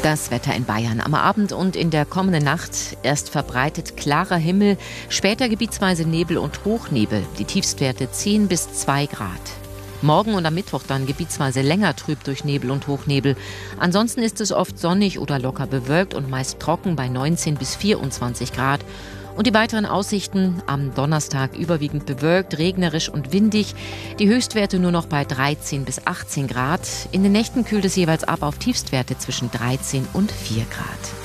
Das Wetter in Bayern am Abend und in der kommenden Nacht erst verbreitet klarer Himmel, später gebietsweise Nebel und Hochnebel, die Tiefstwerte 10 bis 2 Grad. Morgen und am Mittwoch dann gebietsweise länger trüb durch Nebel und Hochnebel. Ansonsten ist es oft sonnig oder locker bewölkt und meist trocken bei 19 bis 24 Grad. Und die weiteren Aussichten: am Donnerstag überwiegend bewölkt, regnerisch und windig. Die Höchstwerte nur noch bei 13 bis 18 Grad. In den Nächten kühlt es jeweils ab auf Tiefstwerte zwischen 13 und 4 Grad.